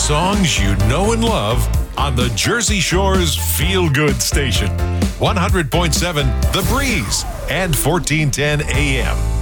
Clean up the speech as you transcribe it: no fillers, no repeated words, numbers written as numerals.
songs you know and love on the Jersey Shore's Feel Good station. 100.7 The Breeze and 1410 AM.